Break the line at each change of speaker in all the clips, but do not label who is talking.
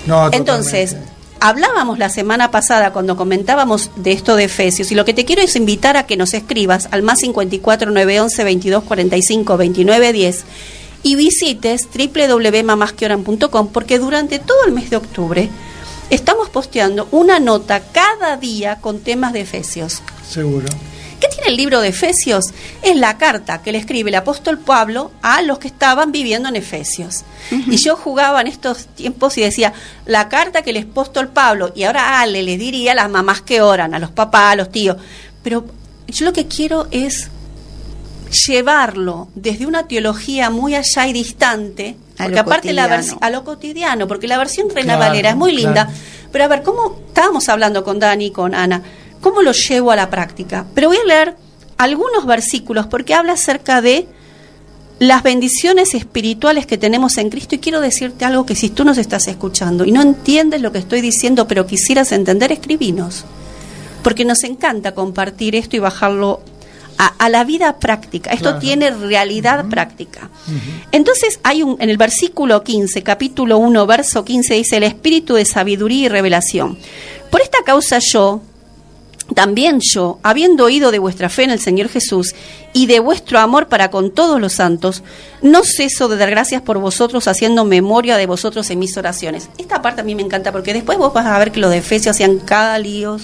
No,
entonces, hablábamos la semana pasada cuando comentábamos de esto de Efesios, y lo que te quiero es invitar a que nos escribas al más 54 911 22 45 29 10 y visites www.mamasqueoran.com, porque durante todo el mes de octubre estamos posteando una nota cada día con temas de Efesios.
Seguro.
¿Qué tiene el libro de Efesios? Es la carta que le escribe el apóstol Pablo a los que estaban viviendo en Efesios. Y yo jugaba en estos tiempos y decía, la carta que el apóstol Pablo, y ahora Ale le diría a las mamás que oran, a los papás, a los tíos. Pero yo lo que quiero es llevarlo desde una teología muy allá y distante, porque aparte a lo cotidiano, porque la versión Reina Valera es muy linda, pero a ver, ¿cómo estábamos hablando con Dani y con Ana? ¿Cómo lo llevo a la práctica? Pero voy a leer algunos versículos porque habla acerca de las bendiciones espirituales que tenemos en Cristo, y quiero decirte algo que si tú nos estás escuchando y no entiendes lo que estoy diciendo, pero quisieras entender, escribinos, porque nos encanta compartir esto y bajarlo a la vida práctica. Esto tiene realidad práctica. Entonces hay en el versículo 15, capítulo 1, verso 15, dice: el espíritu de sabiduría y revelación. Por esta causa también yo, habiendo oído de vuestra fe en el Señor Jesús y de vuestro amor para con todos los santos, no ceso de dar gracias por vosotros, haciendo memoria de vosotros en mis oraciones. Esta parte a mí me encanta, porque después vos vas a ver que los de Efesios hacían cada líos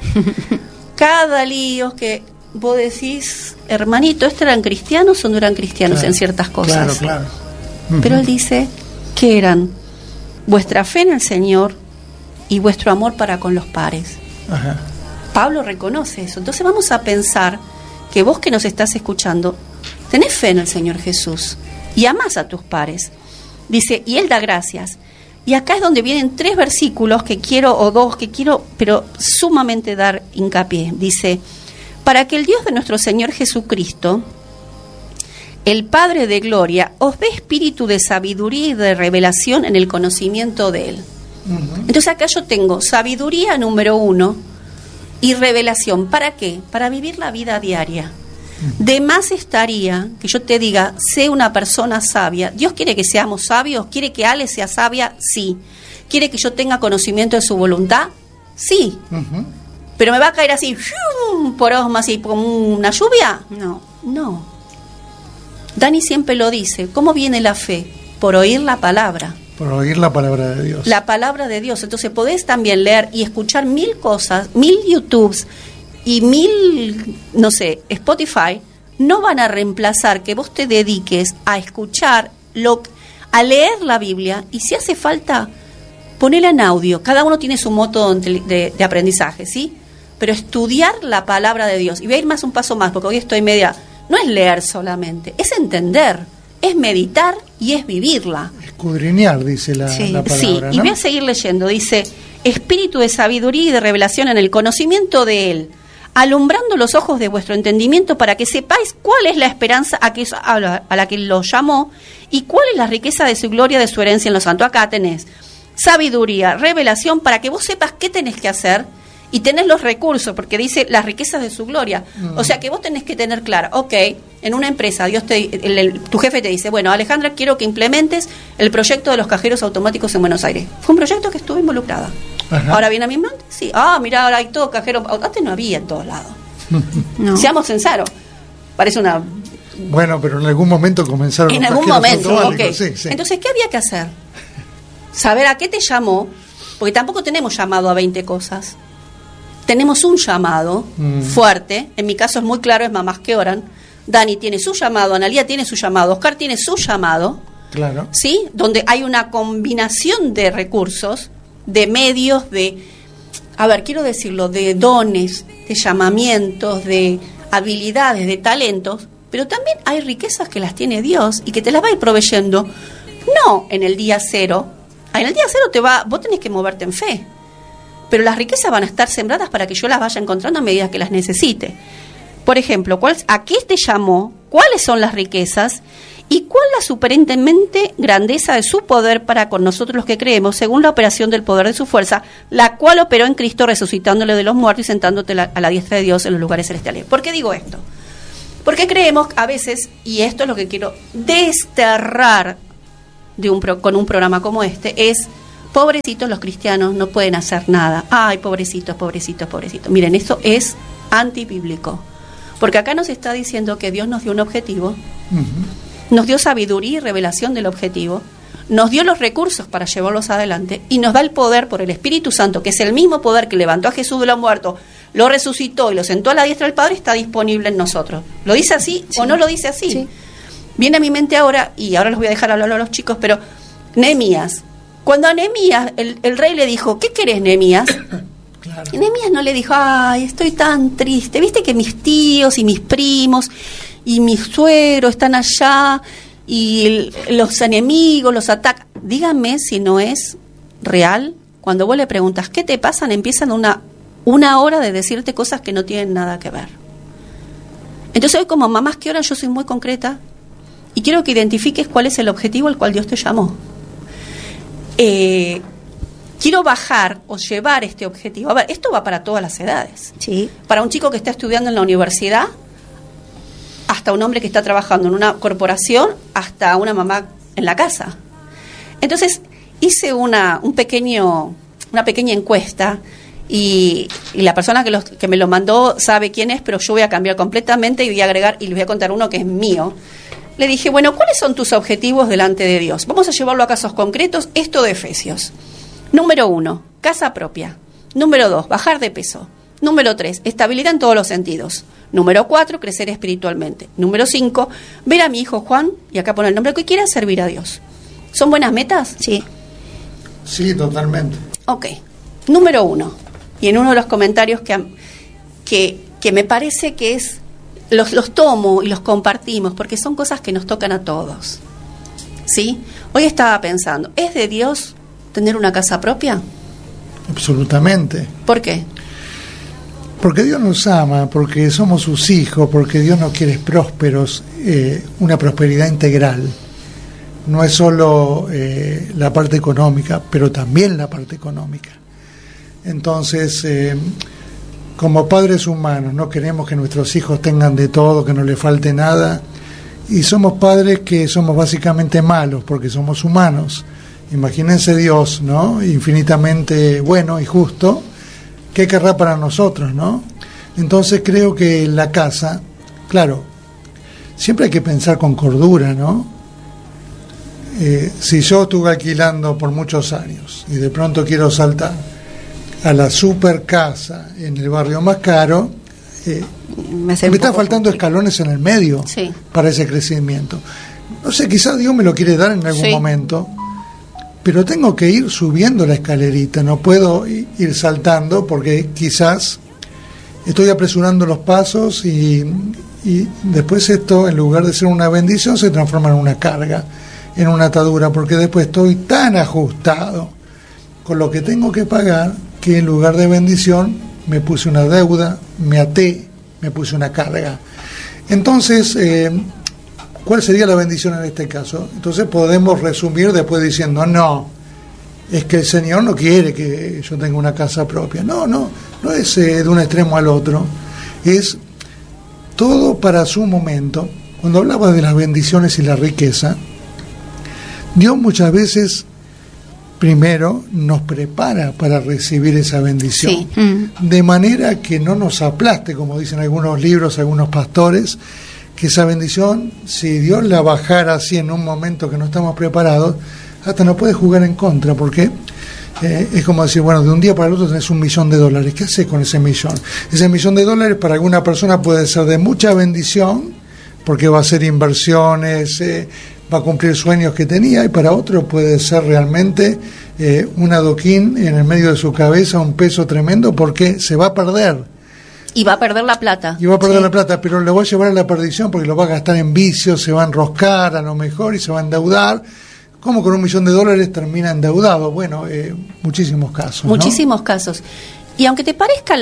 que vos decís, hermanito, ¿eran cristianos o no eran cristianos en ciertas cosas?
Claro.
Pero él dice que eran vuestra fe en el Señor y vuestro amor para con los pares.
Ajá.
Pablo reconoce eso. Entonces vamos a pensar que vos que nos estás escuchando tenés fe en el Señor Jesús y amás a tus pares. Dice, y Él da gracias. Y acá es donde vienen 3 versículos que quiero, o 2 que quiero, pero sumamente dar hincapié. Dice, para que el Dios de nuestro Señor Jesucristo, el Padre de gloria, os dé espíritu de sabiduría y de revelación en el conocimiento de Él. Entonces acá yo tengo sabiduría número 1, y revelación. ¿Para qué? Para vivir la vida diaria. De más estaría que yo te diga, sé una persona sabia. Dios quiere que seamos sabios, quiere que Ale sea sabia, sí. ¿Quiere que yo tenga conocimiento de su voluntad? Sí. ¿Pero me va a caer así, por osma, así como una lluvia? No. Dani siempre lo dice, ¿cómo viene la fe? Por oír la palabra.
Por oír la palabra de Dios. La
palabra de Dios. Entonces podés también leer y escuchar 1000 cosas, 1000 YouTubes y 1000, no sé, Spotify, no van a reemplazar que vos te dediques a escuchar, a leer la Biblia, y si hace falta, ponela en audio. Cada uno tiene su método de aprendizaje, ¿sí? Pero estudiar la palabra de Dios. Y voy a ir un paso más, porque hoy estoy no es leer solamente, es entender, es meditar y es vivirla.
Escudriñar, dice la palabra.
Sí,
¿no?
Y voy a seguir leyendo. Dice, espíritu de sabiduría y de revelación en el conocimiento de Él, alumbrando los ojos de vuestro entendimiento para que sepáis cuál es la esperanza a la que los llamó y cuál es la riqueza de su gloria, de su herencia en los santos. Acá tenés sabiduría, revelación, para que vos sepas qué tenés que hacer y tenés los recursos, porque dice las riquezas de su gloria. O sea que vos tenés que tener claro, en una empresa, tu jefe te dice, bueno, Alejandra, quiero que implementes el proyecto de los cajeros automáticos en Buenos Aires. Fue un proyecto que estuve involucrada. Ajá. Ahora viene a mi mente, sí. Mira, ahora hay todo cajero. Antes no había en todos lados. No. Seamos sinceros. Parece una...
Bueno, pero en algún momento comenzaron
los cajeros automáticos.
Sí.
Entonces, ¿qué había que hacer? Saber a qué te llamó, porque tampoco tenemos llamado a 20 cosas. Tenemos un llamado fuerte. En mi caso es muy claro, es Mamás que Oran. Dani tiene su llamado, Analía tiene su llamado, Oscar tiene su llamado.
Claro.
¿Sí? Donde hay una combinación de recursos, de medios, quiero decirlo, de dones, de llamamientos, de habilidades, de talentos, pero también hay riquezas que las tiene Dios y que te las va a ir proveyendo, no en el día cero. En el día cero vos tenés que moverte en fe, pero las riquezas van a estar sembradas para que yo las vaya encontrando a medida que las necesite. Por ejemplo, ¿a qué te llamó? ¿Cuáles son las riquezas? ¿Y cuál la superintendente grandeza de su poder para con nosotros los que creemos, según la operación del poder de su fuerza, la cual operó en Cristo resucitándole de los muertos y sentándote a la diestra de Dios en los lugares celestiales? ¿Por qué digo esto? Porque creemos a veces, y esto es lo que quiero desterrar con un programa como este, es Pobrecitos los cristianos, no pueden hacer nada. Ay, pobrecitos, pobrecitos, pobrecitos. Miren, esto es antibíblico. Porque acá nos está diciendo que Dios nos dio un objetivo, nos dio sabiduría y revelación del objetivo, nos dio los recursos para llevarlos adelante y nos da el poder por el Espíritu Santo, que es el mismo poder que levantó a Jesús de los muertos, lo resucitó y lo sentó a la diestra del Padre, está disponible en nosotros. ¿Lo dice así o no lo dice así? Sí. Viene a mi mente ahora, y ahora los voy a dejar hablar a los chicos, pero Nehemías. Cuando a Nehemías el rey le dijo, ¿qué querés, Nehemías?
Claro.
Y Nehemías no le dijo, ay, estoy tan triste. Viste que mis tíos y mis primos y mis suegros están allá y los enemigos los atacan. Díganme si no es real. Cuando vos le preguntas, ¿qué te pasan? Empiezan una hora de decirte cosas que no tienen nada que ver. Entonces hoy como mamás que oran yo soy muy concreta y quiero que identifiques cuál es el objetivo al cual Dios te llamó. Quiero bajar o llevar este objetivo. A ver, esto va para todas las edades.
Sí.
Para un chico que está estudiando en la universidad, hasta un hombre que está trabajando en una corporación, hasta una mamá en la casa. Entonces, hice una pequeña encuesta y la persona que me lo mandó sabe quién es, pero yo voy a cambiar completamente y voy a agregar y les voy a contar uno que es mío. Le dije, bueno, ¿cuáles son tus objetivos delante de Dios? Vamos a llevarlo a casos concretos, esto de Efesios. Número 1, casa propia. Número 2, bajar de peso. Número 3, estabilidad en todos los sentidos. Número 4, crecer espiritualmente. Número 5, ver a mi hijo Juan, y acá pone el nombre, que quiera servir a Dios. ¿Son buenas metas?
Sí.
Sí, totalmente.
Ok. Número 1, y en uno de los comentarios que me parece que es... Los tomo y los compartimos porque son cosas que nos tocan a todos. ¿Sí? Hoy estaba pensando, ¿es de Dios tener una casa propia?
Absolutamente.
¿Por qué?
Porque Dios nos ama, porque somos sus hijos, porque Dios nos quiere prósperos, una prosperidad integral. No es solo la parte económica, pero también la parte económica. Entonces... como padres humanos no queremos que nuestros hijos tengan de todo, que no les falte nada, y somos padres que somos básicamente malos porque somos humanos. Imagínense Dios, ¿no? Infinitamente bueno y justo, ¿qué querrá para nosotros, no? Entonces creo que la casa, claro, siempre hay que pensar con cordura, ¿no? Si yo estuve alquilando por muchos años y de pronto quiero saltar a la super casa en el barrio más caro, me está faltando escalones en el medio para ese crecimiento. No sé, quizás Dios me lo quiere dar en algún momento, pero tengo que ir subiendo la escalerita, no puedo ir saltando porque quizás estoy apresurando los pasos y después esto, en lugar de ser una bendición, se transforma en una carga, en una atadura, porque después estoy tan ajustado con lo que tengo que pagar que en lugar de bendición me puse una deuda, me até, me puse una carga. Entonces, ¿cuál sería la bendición en este caso? Entonces podemos resumir después diciendo, no, es que el Señor no quiere que yo tenga una casa propia. No es de un extremo al otro, es todo para su momento. Cuando hablaba de las bendiciones y la riqueza, Dios muchas veces primero nos prepara para recibir esa bendición, de manera que no nos aplaste, como dicen algunos libros, algunos pastores, que esa bendición, si Dios la bajara así en un momento que no estamos preparados, hasta nos puede jugar en contra, porque es como decir, bueno, de un día para el otro tenés $1.000.000, ¿qué haces con ese millón? Ese $1.000.000 para alguna persona puede ser de mucha bendición, porque va a hacer inversiones, va a cumplir sueños que tenía, y para otro puede ser realmente un adoquín en el medio de su cabeza, un peso tremendo, porque se va a perder.
Y va a perder la plata.
Y va a perder la plata, pero lo va a llevar a la perdición porque lo va a gastar en vicios, se va a enroscar a lo mejor y se va a endeudar. ¿Cómo con $1.000.000 termina endeudado? Bueno, muchísimos casos.
Muchísimos casos. Y aunque te parezca...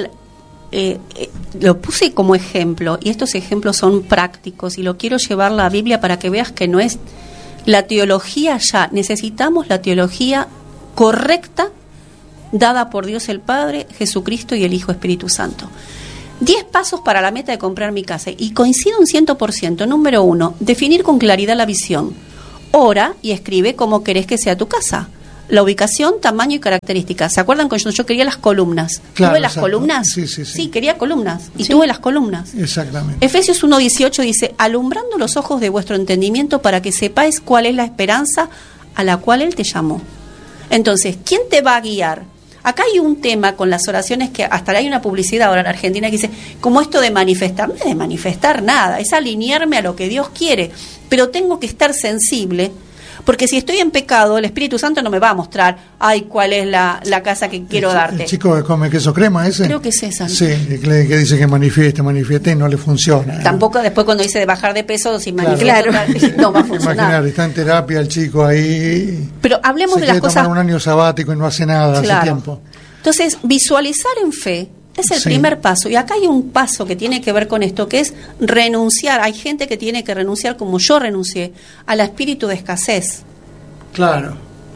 lo puse como ejemplo, y estos ejemplos son prácticos, y lo quiero llevar a la Biblia para que veas que no es la teología ya. Necesitamos la teología correcta, dada por Dios el Padre, Jesucristo y el Hijo Espíritu Santo. 10 pasos para la meta de comprar mi casa, y coincido un 100%. Número 1, definir con claridad la visión. Ora y escribe cómo querés que sea tu casa. la ubicación, tamaño y características. ¿Se acuerdan cuando yo quería las columnas?
Claro,
¿Tuve las
exacto.
columnas?
Sí,
quería columnas y tuve las columnas.
Exactamente.
Efesios 1:18 dice, alumbrando los ojos de vuestro entendimiento para que sepáis cuál es la esperanza a la cual Él te llamó. Entonces, ¿quién te va a guiar? Acá hay un tema con las oraciones que hasta hay una publicidad ahora en Argentina que dice, como esto de manifestar, no es de manifestar nada, es alinearme a lo que Dios quiere, pero tengo que estar sensible, porque si estoy en pecado, el Espíritu Santo no me va a mostrar, ay, cuál es la casa que quiero darte.
¿El chico que come queso crema ese?
Creo que es esa.
Sí, que dice que manifieste y no le funciona.
Tampoco después cuando dice de bajar de peso, si
claro.
manifiesta, no va a funcionar.
Imaginar, está en terapia el chico ahí.
Pero hablemos de las cosas.
Se tomar un año sabático y no hace nada hace tiempo.
Entonces, visualizar en fe es el primer paso. Y acá hay un paso que tiene que ver con esto, que es renunciar. Hay gente que tiene que renunciar, como yo renuncié, al espíritu de escasez.
Claro.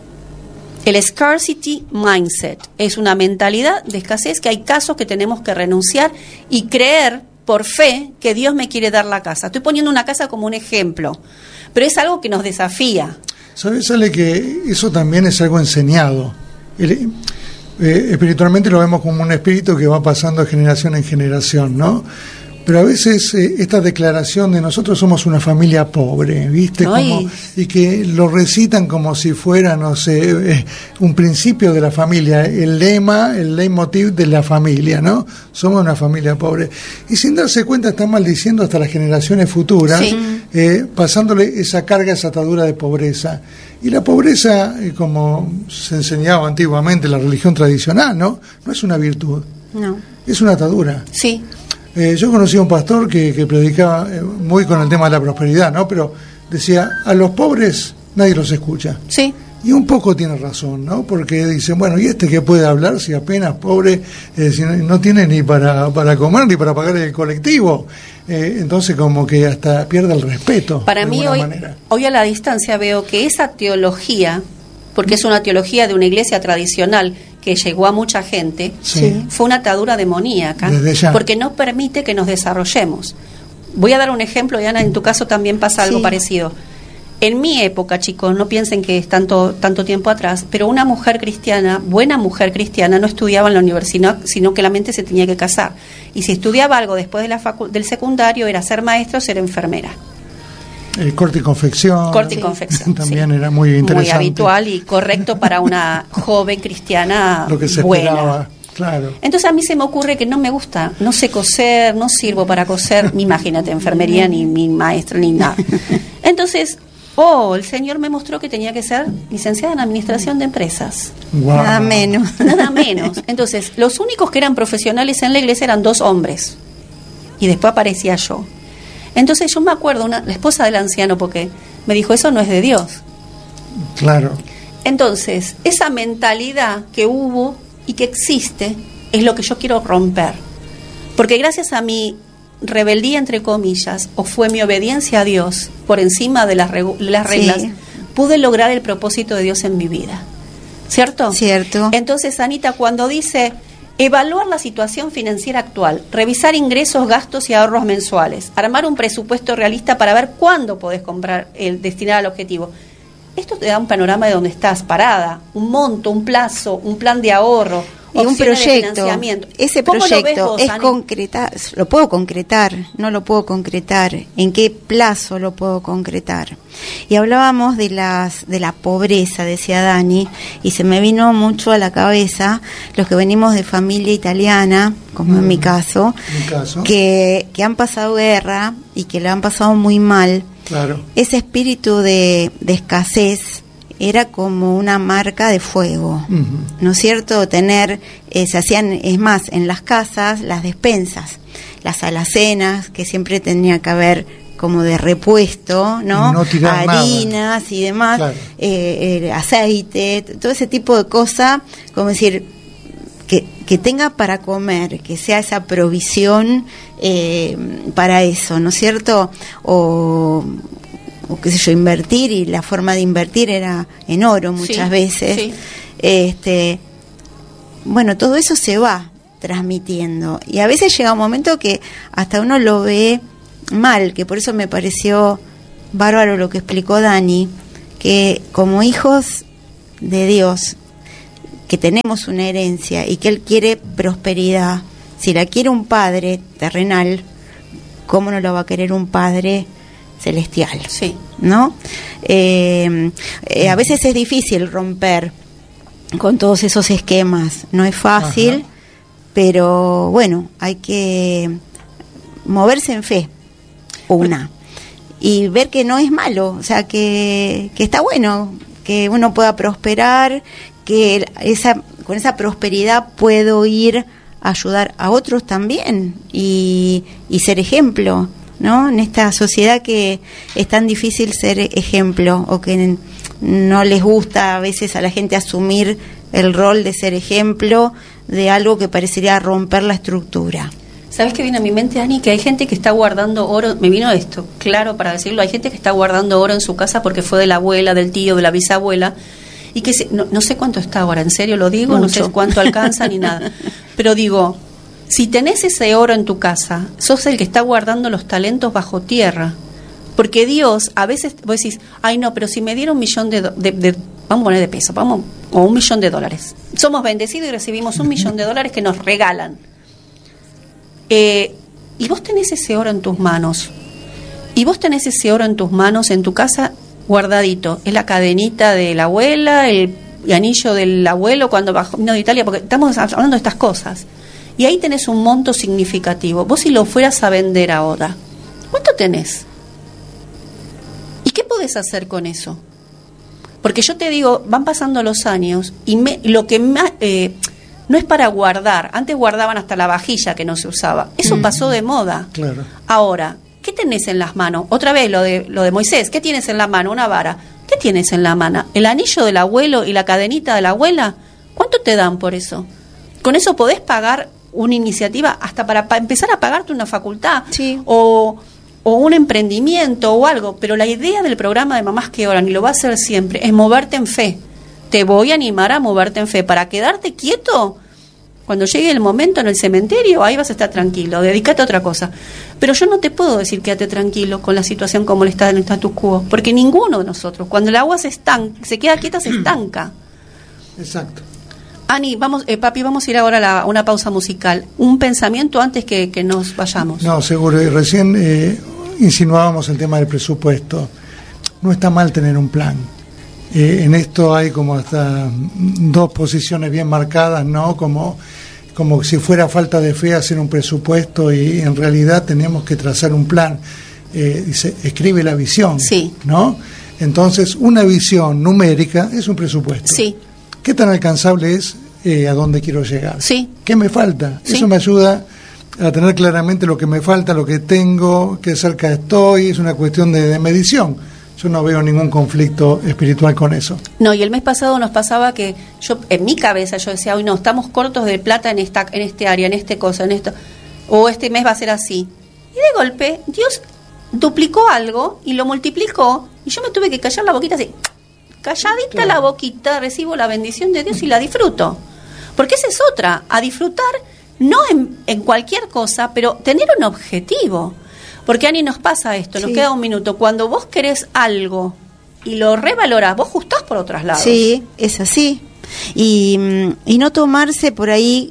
El scarcity mindset es una mentalidad de escasez que hay casos que tenemos que renunciar y creer por fe que Dios me quiere dar la casa. Estoy poniendo una casa como un ejemplo, pero es algo que nos desafía.
¿Sabes, Ale, que eso también es algo enseñado? Espiritualmente lo vemos como un espíritu que va pasando de generación en generación, ¿no? Pero a veces esta declaración de nosotros somos una familia pobre, ¿viste? Y que lo recitan como si fuera, no sé, un principio de la familia, el lema, el leitmotiv de la familia, ¿no? Somos una familia pobre. Y sin darse cuenta están maldiciendo hasta las generaciones futuras, pasándole esa carga, esa atadura de pobreza. Y la pobreza, como se enseñaba antiguamente, la religión tradicional, ¿no? No es una virtud.
No.
Es una atadura.
Sí.
Yo conocí a un pastor que predicaba muy con el tema de la prosperidad, ¿no? Pero decía, a los pobres nadie los escucha.
Sí.
Y un poco tiene razón, ¿no? Porque dicen, bueno, ¿y este qué puede hablar si apenas pobre, si no tiene ni para comer ni para pagar el colectivo? Entonces como que hasta pierde el respeto.
Para mí hoy a la distancia veo que esa teología, porque es una teología de una iglesia tradicional que llegó a mucha gente, fue una atadura demoníaca, porque no permite que nos desarrollemos. Voy a dar un ejemplo, y Ana, en tu caso también pasa algo parecido. En mi época, chicos, no piensen que es tanto tiempo atrás, pero una mujer cristiana, buena mujer cristiana, no estudiaba en la universidad, sino que la mente se tenía que casar. Y si estudiaba algo después de del secundario, era ser maestra o ser enfermera.
Corte y confección.
Corte y confección.
También era muy interesante.
Muy habitual y correcto para una joven cristiana
lo que se
buena.
Esperaba, claro.
Entonces a mí se me ocurre que no me gusta, no sé coser, no sirvo para coser, ni imagínate, enfermería, ni maestra, ni nada. Entonces, el Señor me mostró que tenía que ser licenciada en Administración de Empresas.
Wow.
Nada menos. Nada menos. Entonces, los únicos que eran profesionales en la iglesia eran 2 hombres. Y después aparecía yo. Entonces yo me acuerdo, la esposa del anciano, porque me dijo, eso no es de Dios.
Claro.
Entonces, esa mentalidad que hubo y que existe es lo que yo quiero romper. Porque gracias a mi rebeldía, entre comillas, o fue mi obediencia a Dios por encima de las reglas, pude lograr el propósito de Dios en mi vida. ¿Cierto?
Cierto.
Entonces, Anita, cuando dice evaluar la situación financiera actual, revisar ingresos, gastos y ahorros mensuales, armar un presupuesto realista para ver cuándo podés comprar destinar al objetivo. Esto te da un panorama de dónde estás parada, un monto, un plazo, un plan de ahorro,
y un proyecto. Ese proyecto es concretar, lo puedo concretar, no lo puedo concretar, en qué plazo lo puedo concretar. Y hablábamos de la pobreza, decía Dani, y se me vino mucho a la cabeza los que venimos de familia italiana, como en mi caso, que han pasado guerra y que le han pasado muy mal.
Claro.
Ese espíritu de escasez era como una marca de fuego, ¿no es cierto? Se hacían, es más, en las casas, las despensas, las alacenas, que siempre tenía que haber como de repuesto, ¿no? Harinas nada. Y demás, claro. Aceite, todo ese tipo de cosas, como decir, que tenga para comer, que sea esa provisión para eso, ¿no es cierto? O qué sé yo, invertir, y la forma de invertir era en oro muchas veces. Sí. Bueno, todo eso se va transmitiendo, y a veces llega un momento que hasta uno lo ve mal, que por eso me pareció bárbaro lo que explicó Dani, que como hijos de Dios, que tenemos una herencia y que Él quiere prosperidad, si la quiere un padre terrenal, ¿cómo no lo va a querer un padre celestial?
Sí.
¿No? A veces es difícil romper con todos esos esquemas, no es fácil. Ajá. Pero bueno, hay que moverse en fe, y ver que no es malo, o sea, que está bueno, que uno pueda prosperar, que con esa prosperidad puedo ir a ayudar a otros también y ser ejemplo, ¿no? En esta sociedad que es tan difícil ser ejemplo, o que no les gusta a veces a la gente asumir el rol de ser ejemplo de algo que parecería romper la estructura.
¿Sabes qué viene a mi mente, Ani? Que hay gente que está guardando oro, me vino esto, claro, para decirlo, hay gente que está guardando oro en su casa porque fue de la abuela, del tío, de la bisabuela, y que no sé cuánto está ahora, en serio lo digo, mucho. No sé cuánto alcanza ni nada, pero digo, si tenés ese oro en tu casa, sos el que está guardando los talentos bajo tierra, porque Dios, a veces vos decís, ay no, pero si me diera $1.000.000 vamos a poner de peso, o $1.000.000. Somos bendecidos y recibimos $1.000.000 que nos regalan. Y vos tenés ese oro en tus manos. Y vos tenés ese oro en tus manos, en tu casa, guardadito. Es la cadenita de la abuela, el anillo del abuelo cuando vino de Italia, porque estamos hablando de estas cosas. Y ahí tenés un monto significativo. Vos si lo fueras a vender ahora, ¿cuánto tenés? ¿Y qué podés hacer con eso? Porque yo te digo, van pasando los años y lo que más no es para guardar. Antes guardaban hasta la vajilla que no se usaba. Eso pasó de moda.
Claro.
Ahora, ¿qué tenés en las manos? Otra vez lo de Moisés. ¿Qué tienes en la mano? Una vara. ¿Qué tienes en la mano? ¿El anillo del abuelo y la cadenita de la abuela? ¿Cuánto te dan por eso? Con eso podés pagar una iniciativa hasta para empezar a pagarte una facultad.
Sí.
O un emprendimiento o algo, pero la idea del programa de Mamás que Oran, y lo va a hacer siempre, es moverte en fe. Te voy a animar a moverte en fe. Para quedarte quieto, cuando llegue el momento en el cementerio, ahí vas a estar tranquilo, dedícate a otra cosa. Pero yo no te puedo decir quédate tranquilo con la situación como le está en el status quo, porque ninguno de nosotros, cuando el agua se queda quieta, se estanca.
Exacto.
Ani, papi, vamos a ir ahora a una pausa musical. Un pensamiento antes que nos vayamos.
No, seguro. Y recién insinuábamos el tema del presupuesto. No está mal tener un plan. En esto hay como hasta dos posiciones bien marcadas, ¿no? Como si fuera falta de fe hacer un presupuesto, y en realidad tenemos que trazar un plan. Dice, escribe la visión,
sí,
¿no? Entonces, una visión numérica es un presupuesto.
Sí.
¿Qué tan alcanzable es a dónde quiero llegar?
Sí.
¿Qué me falta?
Sí.
Eso me ayuda a tener claramente lo que me falta, lo que tengo, qué cerca estoy. Es una cuestión de medición. Yo no veo ningún conflicto espiritual con eso.
No, y el mes pasado nos pasaba que yo, en mi cabeza, yo decía, hoy no, estamos cortos de plata en este área, en este cosa, en esto, o este mes va a ser así. Y de golpe, Dios duplicó algo y lo multiplicó, y yo me tuve que callar la boquita así, calladita, claro, la boquita, recibo la bendición de Dios y la disfruto. Porque esa es otra, a disfrutar, no en cualquier cosa, pero tener un objetivo. Porque, Ani, nos pasa esto, nos queda un minuto. Cuando vos querés algo y lo revalorás, vos justás por otros lados.
Sí, es así. Y no tomarse por ahí,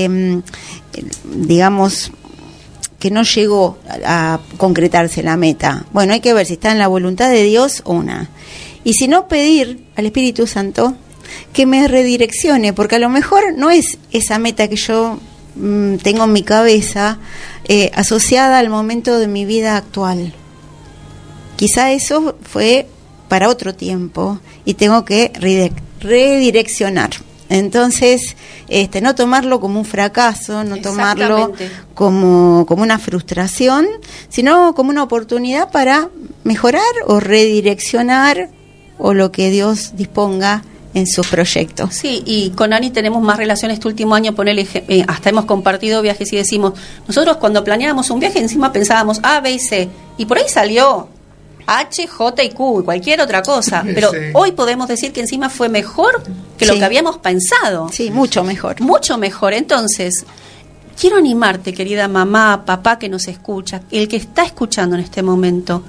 digamos, que no llegó a concretarse la meta. Bueno, hay que ver si está en la voluntad de Dios o una. Y si no, pedir al Espíritu Santo que me redireccione, porque a lo mejor no es esa meta que yo tengo en mi cabeza asociada al momento de mi vida actual. Quizá eso fue para otro tiempo y tengo que redireccionar. Entonces, no tomarlo como un fracaso, no tomarlo como una frustración, sino como una oportunidad para mejorar o redireccionar o lo que Dios disponga en sus proyectos.
Sí, y con Ani tenemos más relación este último año, hasta hemos compartido viajes y decimos, nosotros cuando planeábamos un viaje encima pensábamos A, B y C, y por ahí salió H, J y Q y cualquier otra cosa, pero sí, hoy podemos decir que encima fue mejor que lo que habíamos pensado.
Sí, mucho mejor.
Mucho mejor. Entonces, quiero animarte, querida mamá, papá que nos escucha, el que está escuchando en este momento,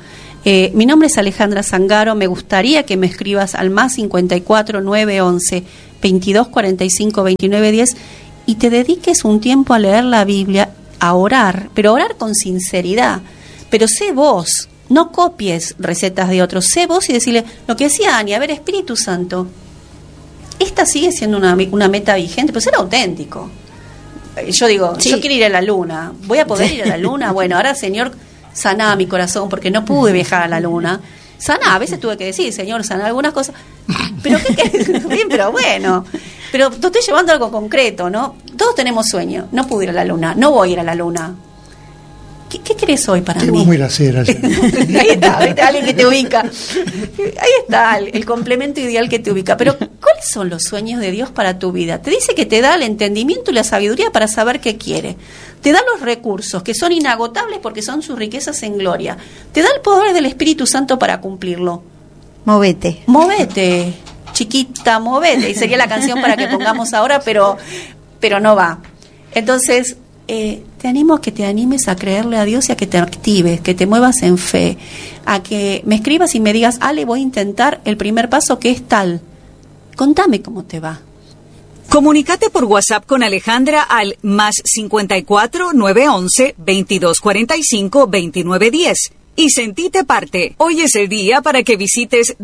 Mi nombre es Alejandra Zangaro, me gustaría que me escribas al más 54 911 22 45 29 10 y te dediques un tiempo a leer la Biblia, a orar, pero orar con sinceridad. Pero sé vos, no copies recetas de otros, sé vos y decirle, lo que decía Ani, a ver, Espíritu Santo, esta sigue siendo una meta vigente, pero ser auténtico. Yo digo, yo quiero ir a la luna, ¿voy a poder ir a la luna? Bueno, ahora Señor, saná mi corazón, porque no pude viajar a la luna. Saná, a veces tuve que decir, Señor, saná algunas cosas, pero ¿qué querés? Bien, pero bueno, pero te estoy llevando a algo concreto, ¿no? Todos tenemos sueños, no pude ir a la luna, no voy a ir a la luna. ¿Qué querés hoy para mí?
¿Qué vamos a ir a hacer allá?
Ahí está, alguien que te ubica. Ahí está, el complemento ideal que te ubica. Pero, ¿cuáles son los sueños de Dios para tu vida? Te dice que te da el entendimiento y la sabiduría para saber qué quiere. Te da los recursos, que son inagotables porque son sus riquezas en gloria. Te da el poder del Espíritu Santo para cumplirlo.
Movete,
chiquita, movete. Y sería la canción para que pongamos ahora, pero no va. Entonces, te animo a que te animes a creerle a Dios y a que te actives, que te muevas en fe, a que me escribas y me digas, Ale, voy a intentar el primer paso que es tal. Contame cómo te va.
Comunícate por WhatsApp con Alejandra al más 54 911 22 45 29 10 y sentite parte. Hoy es el día para que visites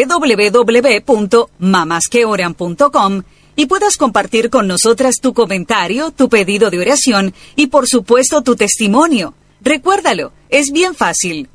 www.mamasqueoran.com y puedas compartir con nosotras tu comentario, tu pedido de oración y por supuesto tu testimonio. Recuérdalo, es bien fácil,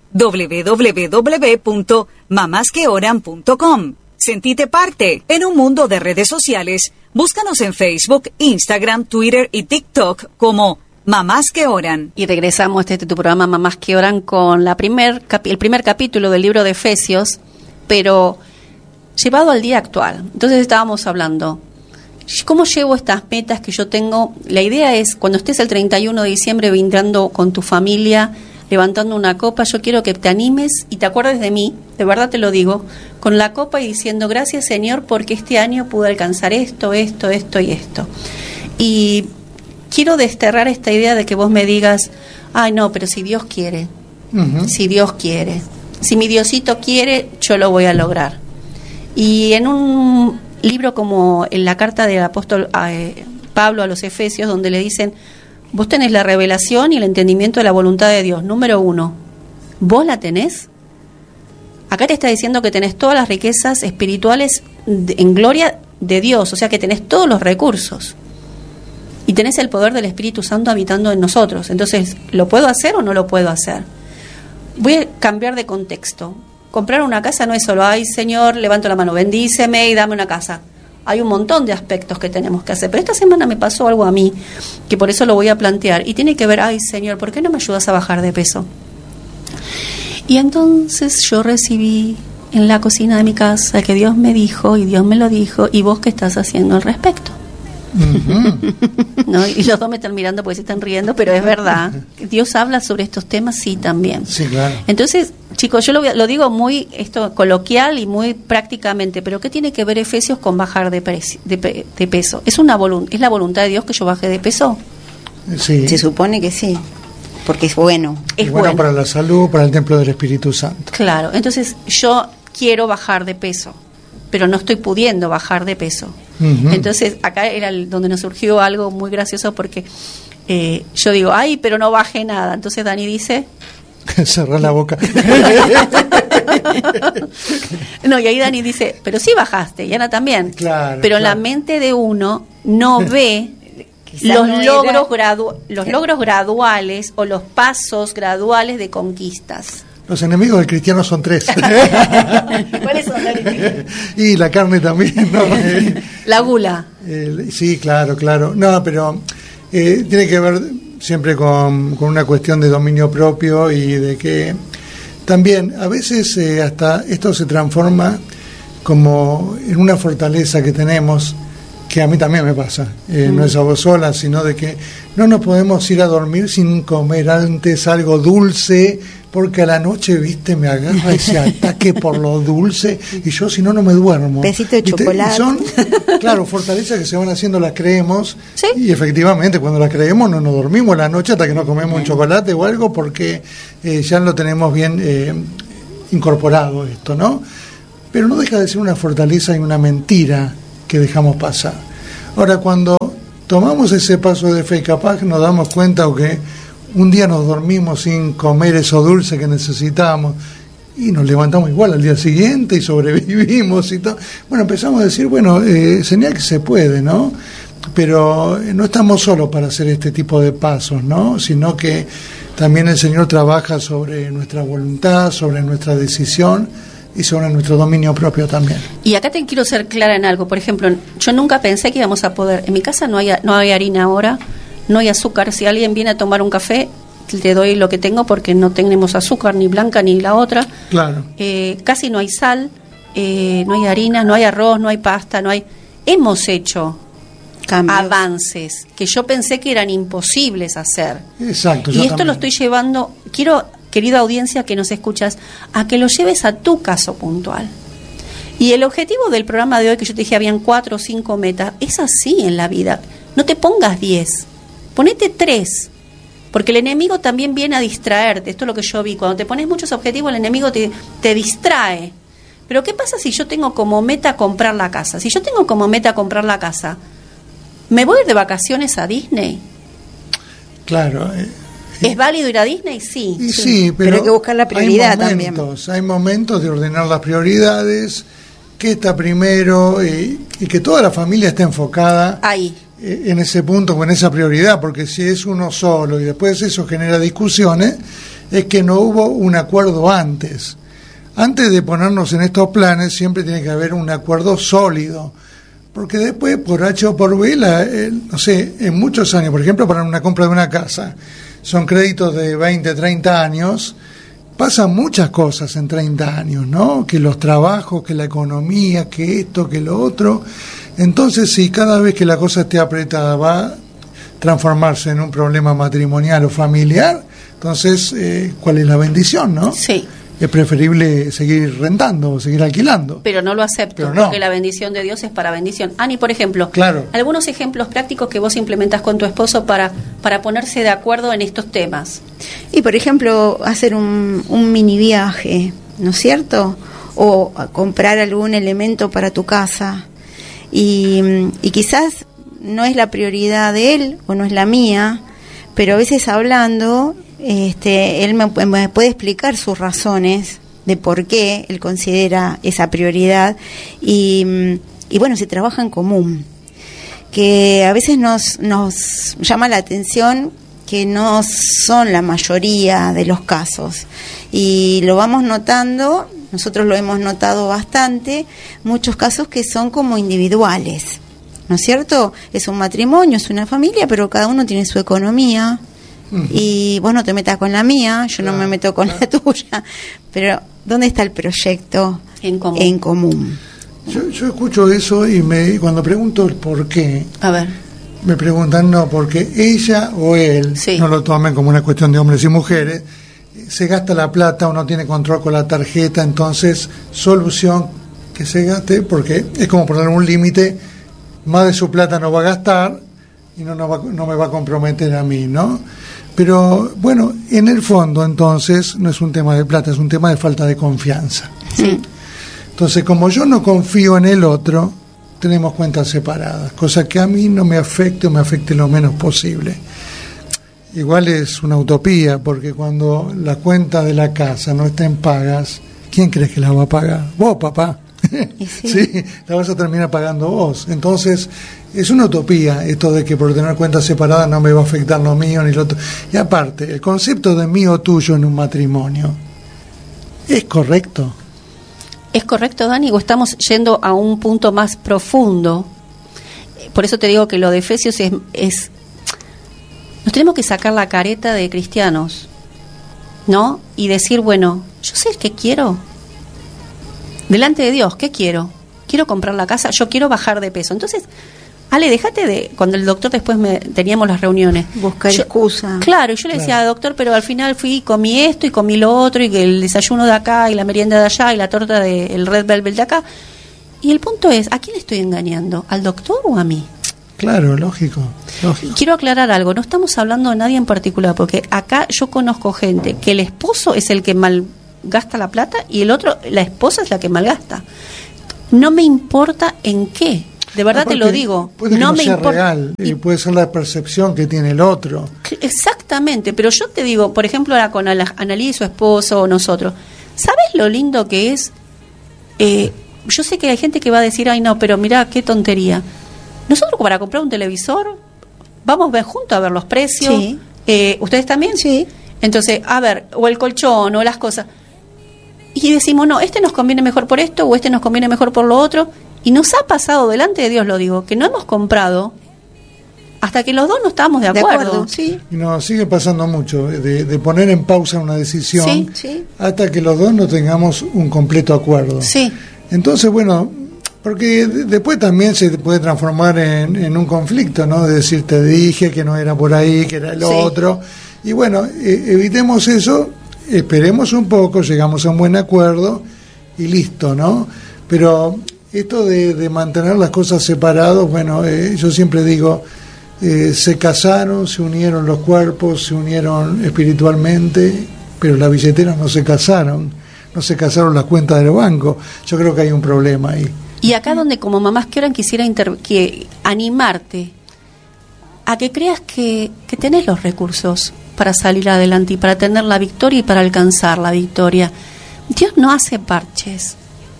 www.mamasqueoran.com. Sentite parte. En un mundo de redes sociales, búscanos en Facebook, Instagram, Twitter y TikTok como Mamás que Oran.
Y regresamos a tu programa Mamás que Oran con el primer capítulo del libro de Efesios, pero llevado al día actual. Entonces estábamos hablando, ¿cómo llevo estas metas que yo tengo? La idea es, cuando estés el 31 de diciembre brindando con tu familia, levantando una copa, yo quiero que te animes y te acuerdes de mí, de verdad te lo digo, con la copa y diciendo, gracias Señor, porque este año pude alcanzar esto y esto. Y quiero desterrar esta idea de que vos me digas, ay no, pero si Dios quiere, si Dios quiere, si mi Diosito quiere, yo lo voy a lograr. Y en un libro como en la carta del apóstol Pablo a los Efesios, donde le dicen, vos tenés la revelación y el entendimiento de la voluntad de Dios, número 1, ¿vos la tenés? Acá te está diciendo que tenés todas las riquezas espirituales en gloria de Dios, o sea que tenés todos los recursos. Y tenés el poder del Espíritu Santo habitando en nosotros. Entonces, ¿lo puedo hacer o no lo puedo hacer? Voy a cambiar de contexto. Comprar una casa no es solo, ay Señor, levanto la mano, bendíceme y dame una casa. Hay un montón de aspectos que tenemos que hacer. Pero esta semana me pasó algo a mí, que por eso lo voy a plantear. Y tiene que ver, ay Señor, ¿por qué no me ayudas a bajar de peso? Y entonces yo recibí en la cocina de mi casa que Dios me dijo, y Dios me lo dijo, ¿y vos qué estás haciendo al respecto? ¿No? Y los dos me están mirando porque se están riendo, pero es verdad. Dios habla sobre estos temas, sí, también.
Sí, claro.
Entonces, chicos, yo lo digo muy coloquial y muy prácticamente, pero ¿qué tiene que ver Efesios con bajar de peso? ¿Es la voluntad de Dios que yo baje de peso?
Sí.
Se supone que sí, porque es bueno.
Es bueno para la salud, para el templo del Espíritu Santo.
Claro, entonces yo quiero bajar de peso, pero no estoy pudiendo bajar de peso. Entonces acá era donde nos surgió algo muy gracioso porque yo digo, ay, pero no bajé nada. Entonces Dani dice,
cerrá la boca.
No, y ahí Dani dice, pero sí bajaste, y Ana también.
Claro,
pero la mente de uno no ve los logros graduales o los pasos graduales de conquistas.
Los enemigos del cristiano son 3.
¿Cuáles son, Dani?
Y la carne también, ¿no?
La gula.
Sí, claro. No, pero tiene que ver siempre con una cuestión de dominio propio y de que también a veces hasta esto se transforma como en una fortaleza que tenemos, que a mí también me pasa. No es a vos sola, sino de que no nos podemos ir a dormir sin comer antes algo dulce, porque a la noche, viste, me agarra ese ataque por lo dulce y yo si no me duermo.
Besito de chocolate.
Y son, claro, fortalezas que se van haciendo, las creemos.
¿Sí?
Y efectivamente cuando las creemos no nos dormimos la noche hasta que no comemos un chocolate o algo, porque ya lo tenemos bien incorporado esto, ¿no? Pero no deja de ser una fortaleza y una mentira que dejamos pasar. Ahora, cuando tomamos ese paso de fe, capaz nos damos cuenta o que un día nos dormimos sin comer eso dulce que necesitábamos y nos levantamos igual al día siguiente y sobrevivimos y todo. Bueno, empezamos a decir, bueno, señal que se puede, ¿no? Pero no estamos solos para hacer este tipo de pasos, ¿no? Sino que también el Señor trabaja sobre nuestra voluntad, sobre nuestra decisión y sobre nuestro dominio propio también.
Y acá te quiero ser clara en algo. Por ejemplo, yo nunca pensé que íbamos a poder... En mi casa no hay harina ahora, no hay azúcar. Si alguien viene a tomar un café, le doy lo que tengo porque no tenemos azúcar, ni blanca ni la otra.
Claro.
Casi no hay sal, no hay harina, no hay arroz, no hay pasta, no hay... Hemos hecho cambios, avances que yo pensé que eran imposibles hacer.
Exacto.
Y esto también lo estoy llevando... Querida audiencia que nos escuchas, a que lo lleves a tu caso puntual. Y el objetivo del programa de hoy, que yo te dije habían 4 o 5 metas, es así en la vida. No te pongas 10, ponete 3, porque el enemigo también viene a distraerte. Esto es lo que yo vi. Cuando te pones muchos objetivos, el enemigo te distrae. Pero ¿qué pasa si yo tengo como meta comprar la casa? Si yo tengo como meta comprar la casa, ¿me voy de vacaciones a Disney?
Claro.
¿Es válido ir a Disney? Sí.
Sí, pero
hay que buscar la prioridad también.
Hay momentos de ordenar las prioridades, qué está primero y que toda la familia esté enfocada
ahí,
en ese punto, con esa prioridad, porque si es uno solo y después eso genera discusiones, es que no hubo un acuerdo antes. Antes de ponernos en estos planes siempre tiene que haber un acuerdo sólido, porque después por H o por B, no sé, en muchos años, por ejemplo, para una compra de una casa, son créditos de 20, 30 años, pasan muchas cosas en 30 años, ¿no? Que los trabajos, que la economía, que esto, que lo otro. Entonces, si cada vez que la cosa esté apretada va a transformarse en un problema matrimonial o familiar, entonces, ¿cuál es la bendición, no?
Sí.
Es preferible seguir rentando o seguir alquilando.
Pero no lo acepto, porque la bendición de Dios es para bendición. Ani, por ejemplo,
claro,
algunos ejemplos prácticos que vos implementás con tu esposo para ponerse de acuerdo en estos temas.
Y, por ejemplo, hacer un mini viaje, ¿no es cierto? O comprar algún elemento para tu casa. Y quizás no es la prioridad de él o no es la mía, pero a veces hablando... él me puede explicar sus razones de por qué él considera esa prioridad y bueno, se trabaja en común, que a veces nos llama la atención que no son la mayoría de los casos y lo vamos notando, nosotros lo hemos notado bastante, muchos casos que son como individuales, ¿no es cierto? Es un matrimonio, es una familia, pero cada uno tiene su economía. Y vos no te metas con la mía, yo no me meto con la tuya, pero ¿dónde está el proyecto en común?
Yo escucho eso y cuando pregunto el por qué, me preguntan, no, porque ella o él, no lo tomen como una cuestión de hombres y mujeres, se gasta la plata o no tiene control con la tarjeta, entonces solución que se gaste, porque es como poner un límite, más de su plata no va a gastar y no me va a comprometer a mí, ¿no? Pero bueno, en el fondo entonces no es un tema de plata, es un tema de falta de confianza.
Sí.
Entonces, como yo no confío en el otro, tenemos cuentas separadas, cosa que a mí no me afecte o me afecte lo menos posible. Igual es una utopía, porque cuando la cuenta de la casa no está en pagas, ¿quién crees que la va a pagar? Vos, papá. Sí, la vas a terminar pagando vos. Entonces, es una utopía esto de que por tener cuentas separadas no me va a afectar lo mío ni lo otro. Y aparte, el concepto de mío tuyo en un matrimonio, ¿es correcto?
¿Es correcto, Dani? ¿O estamos yendo a un punto más profundo? Por eso te digo que lo de Efesios es nos tenemos que sacar la careta de cristianos, ¿no? Y decir, bueno, yo sé qué quiero. Delante de Dios, ¿qué quiero? Quiero comprar la casa, yo quiero bajar de peso. Entonces, Ale, déjate de... Cuando el doctor después teníamos las reuniones.
Buscar excusa.
Claro, y yo le decía, doctor, pero al final fui y comí esto y comí lo otro, y que el desayuno de acá, y la merienda de allá, y la torta del Red Velvet de acá. Y el punto es, ¿a quién estoy engañando? ¿Al doctor o a mí?
Claro, lógico.
Quiero aclarar algo, no estamos hablando de nadie en particular, porque acá yo conozco gente que el esposo es el que gasta la plata y el otro, la esposa es la que malgasta. No me importa en qué. De verdad. Aparte, te lo digo.
Puede que no me sea real, y puede ser la percepción que tiene el otro.
Exactamente, pero yo te digo, por ejemplo, ahora con Analí y su esposo o nosotros, ¿sabes lo lindo que es? Yo sé que hay gente que va a decir, ay no, pero mirá, qué tontería. Nosotros para comprar un televisor, vamos a ver juntos a ver los precios.
Sí.
¿Ustedes también?
Sí.
Entonces, a ver, o el colchón, o las cosas. Y decimos, no, este nos conviene mejor por esto, o este nos conviene mejor por lo otro. Y nos ha pasado, delante de Dios lo digo, que no hemos comprado hasta que los dos no estábamos de acuerdo.
Sí.
Y nos sigue pasando mucho, de poner en pausa una decisión,
sí, sí,
hasta que los dos no tengamos un completo acuerdo.
Sí.
Entonces, bueno, porque después también se puede transformar en un conflicto, ¿no? De decir, te dije que no era por ahí, que era el otro. Y bueno, evitemos eso, esperemos un poco, llegamos a un buen acuerdo y listo, ¿no? Pero esto de mantener las cosas separadas, bueno, yo siempre digo, se casaron, se unieron los cuerpos, se unieron espiritualmente, pero las billeteras no se casaron las cuentas del banco. Yo creo que hay un problema ahí.
Y acá donde como mamás que ahora quisiera animarte a que creas que tenés los recursos para salir adelante y para tener la victoria y para alcanzar la victoria. Dios no hace parches.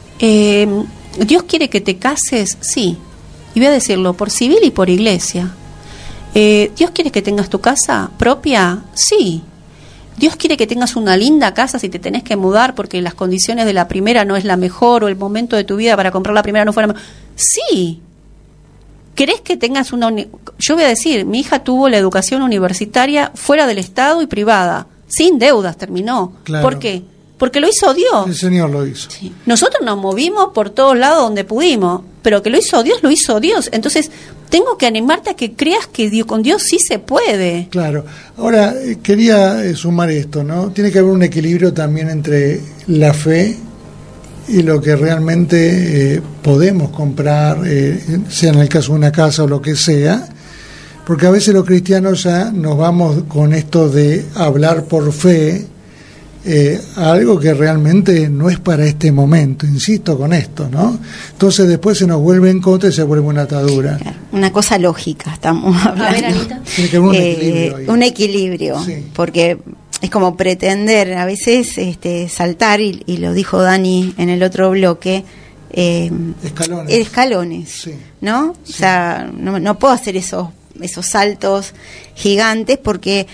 Dios quiere que te cases, sí, y voy a decirlo, por civil y por iglesia. Dios quiere que tengas tu casa propia, sí. Dios quiere que tengas una linda casa si te tenés que mudar porque las condiciones de la primera no es la mejor o el momento de tu vida para comprar la primera no fue la mejor. Sí. ¿Querés que tengas yo voy a decir, mi hija tuvo la educación universitaria fuera del Estado y privada, sin deudas, terminó.
Claro.
¿Por qué? Porque lo hizo Dios.
El Señor lo hizo.
Sí. Nosotros nos movimos por todos lados donde pudimos, pero que lo hizo Dios. Entonces, tengo que animarte a que creas que con Dios sí se puede.
Claro. Ahora, quería sumar esto, ¿no? Tiene que haber un equilibrio también entre la fe y lo que realmente podemos comprar, sea en el caso de una casa o lo que sea, porque a veces los cristianos ya nos vamos con esto de hablar por fe, algo que realmente no es para este momento, insisto con esto, ¿no? Entonces después se nos vuelve en contra y se vuelve una atadura.
Claro, una cosa lógica estamos hablando.
A ver, Anita.
Tiene que haber un equilibrio ahí.
Un equilibrio, sí. Porque es como pretender a veces saltar, y lo dijo Dani en el otro bloque, escalones,
sí.
¿no?
Sí.
O sea, no puedo hacer esos saltos gigantes porque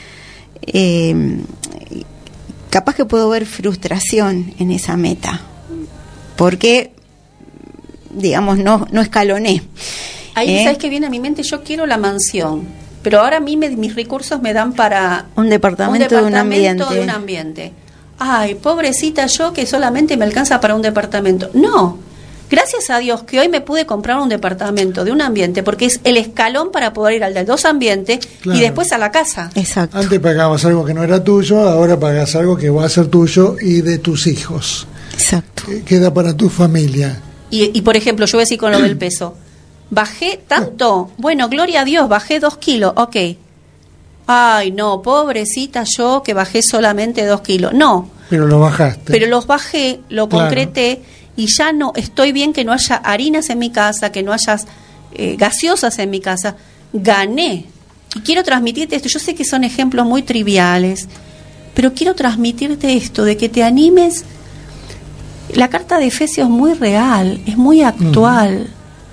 capaz que puedo ver frustración en esa meta, porque, digamos, no escaloné.
Ahí, ¿sabes qué viene a mi mente? Yo quiero la mansión, pero ahora a mí mis recursos me dan para
un departamento de un
ambiente. Ay, pobrecita yo que solamente me alcanza para un departamento. No, gracias a Dios que hoy me pude comprar un departamento de un ambiente, porque es el escalón para poder ir al de 2 ambientes, claro, y después a la casa.
Exacto.
Antes pagabas algo que no era tuyo, ahora pagas algo que va a ser tuyo y de tus hijos.
Exacto.
Queda para tu familia.
Y por ejemplo, yo voy a decir con lo del peso. ¿Bajé tanto? Bueno, gloria a Dios, bajé 2 kilos, ok. Ay, no, pobrecita yo que bajé solamente 2 kilos. No.
Pero lo bajaste.
Pero los bajé, lo
claro,
concreté, y ya no, estoy bien que no haya harinas en mi casa, que no haya gaseosas en mi casa. Gané. Y quiero transmitirte esto. Yo sé que son ejemplos muy triviales, pero quiero transmitirte esto, de que te animes. La carta de Efesios es muy real, es muy actual.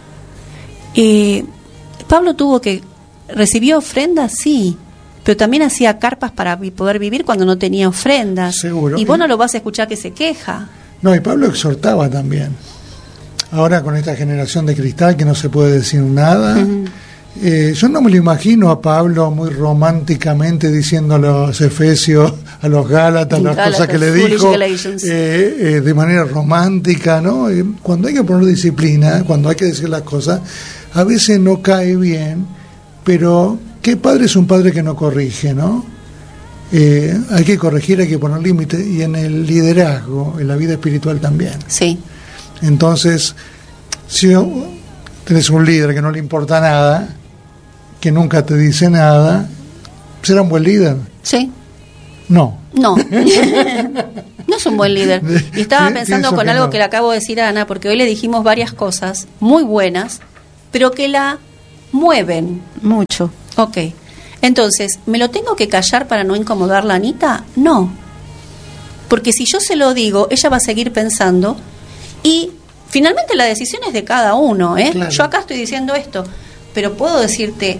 Pablo recibió ofrendas, sí, pero también hacía carpas para poder vivir cuando no tenía ofrendas.
Seguro.
Y vos no lo vas a escuchar que se queja.
No, y Pablo exhortaba también. Ahora con esta generación de cristal que no se puede decir nada, yo no me lo imagino a Pablo muy románticamente diciendo a los Efesios, a los Gálatas, las cosas que le dijo de manera romántica, ¿no? Cuando hay que poner disciplina, cuando hay que decir las cosas, a veces no cae bien, pero ¿qué padre es un padre que no corrige, no? Hay que corregir, hay que poner límites, y en el liderazgo, en la vida espiritual también.
Sí.
Entonces, si tenés un líder que no le importa nada, que nunca te dice nada, será un buen líder.
Sí.
No.
No. No es un buen líder. Y estaba pensando con algo que le acabo de decir a Ana, porque hoy le dijimos varias cosas muy buenas, pero que la mueven.
Mucho.
Ok. Entonces, ¿me lo tengo que callar para no incomodarla a Anita? No. Porque si yo se lo digo, ella va a seguir pensando y finalmente la decisión es de cada uno, ¿eh? Claro. Yo acá estoy diciendo esto, pero puedo decirte,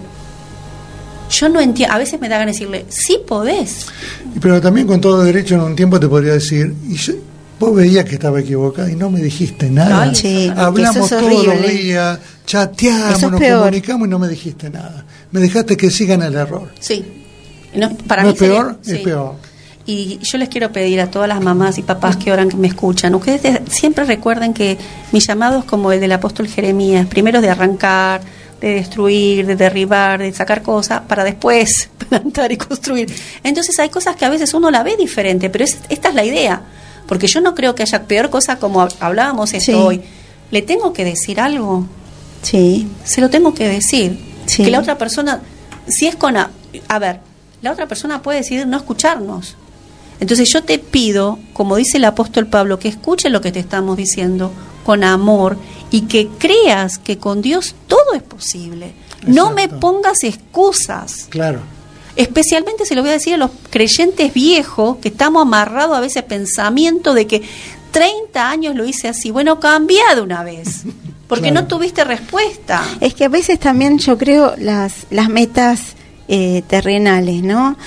yo no entiendo, a veces me da ganas de decirle, sí podés.
Pero también con todo derecho en un tiempo te podría decir, vos veías que estaba equivocada y no me dijiste nada.
Ay, sí,
hablamos todos los días, chateamos, nos comunicamos y no me dijiste nada. Me dejaste que sigan el error.
Sí. Para
¿No
mí
es peor?
Sí.
Es peor.
Y yo les quiero pedir a todas las mamás y papás que oran, que me escuchan, ustedes siempre recuerden que mi llamado es como el del apóstol Jeremías, primero de arrancar, de destruir, de derribar, de sacar cosas, para después plantar y construir. Entonces hay cosas que a veces uno la ve diferente, pero esta es la idea, porque yo no creo que haya peor cosa como hablábamos hoy. ¿Le tengo que decir algo?
Sí.
Se lo tengo que decir.
Sí.
Que la otra persona, si es a ver, la otra persona puede decidir no escucharnos. Entonces yo te pido, como dice el apóstol Pablo, que escuche lo que te estamos diciendo con amor y que creas que con Dios todo es posible. Exacto. No me pongas excusas.
Claro.
Especialmente se lo voy a decir a los creyentes viejos, que estamos amarrados a veces pensamiento de que 30 años lo hice así. Bueno, cambia de una vez, porque no tuviste respuesta.
Es que a veces también yo creo las metas terrenales, ¿no?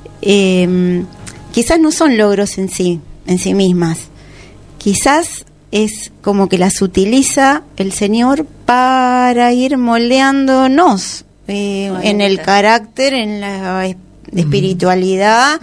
Quizás no son logros en sí mismas. Quizás es como que las utiliza el Señor para ir moldeándonos en el carácter, en la espiritualidad,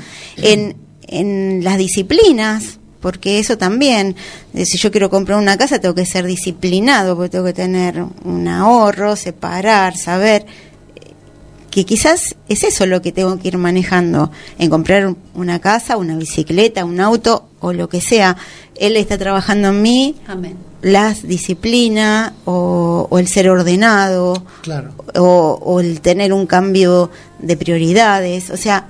en las disciplinas, porque eso también, si yo quiero comprar una casa tengo que ser disciplinado, porque tengo que tener un ahorro, separar, saber que quizás es eso lo que tengo que ir manejando, en comprar una casa, una bicicleta, un auto o lo que sea. Él está trabajando en mí.
Amén.
Las disciplinas o el ser ordenado,
claro,
o el tener un cambio de prioridades, o sea,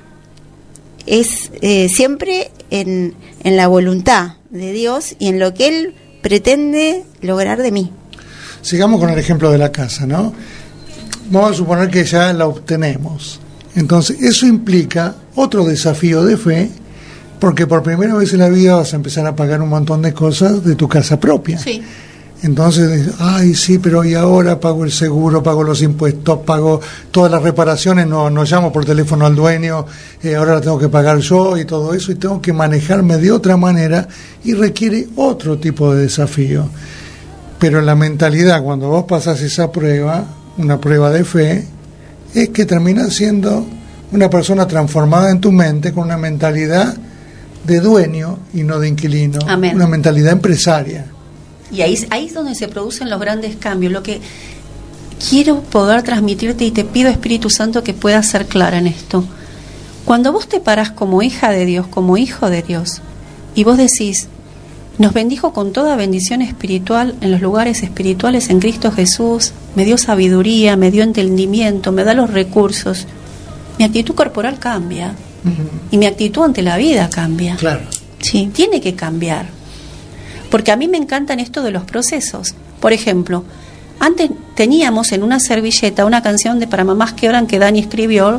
es siempre en la voluntad de Dios y en lo que Él pretende lograr de mí.
Sigamos con el ejemplo de la casa, ¿no? Vamos a suponer que ya la obtenemos. Entonces, eso implica otro desafío de fe, porque por primera vez en la vida vas a empezar a pagar un montón de cosas de tu casa propia.
Sí.
Entonces, ay, sí, pero y ahora pago el seguro, pago los impuestos, pago todas las reparaciones, no llamo por teléfono al dueño, ahora la tengo que pagar yo y todo eso, y tengo que manejarme de otra manera y requiere otro tipo de desafío. Pero la mentalidad, cuando vos pasás esa prueba, una prueba de fe, es que terminas siendo una persona transformada en tu mente con una mentalidad de dueño y no de inquilino. Amén. Una mentalidad empresaria.
Y ahí es donde se producen los grandes cambios. Lo que quiero poder transmitirte, y te pido, Espíritu Santo, que puedas ser clara en esto. Cuando vos te parás como hija de Dios, como hijo de Dios, y vos decís, nos bendijo con toda bendición espiritual en los lugares espirituales en Cristo Jesús, me dio sabiduría, me dio entendimiento, me da los recursos, mi actitud corporal cambia. Y mi actitud ante la vida cambia.
Claro.
Sí. Tiene que cambiar. Porque a mí me encantan esto de los procesos. Por ejemplo, antes teníamos en una servilleta una canción de Para Mamás que Oran que Dani escribió,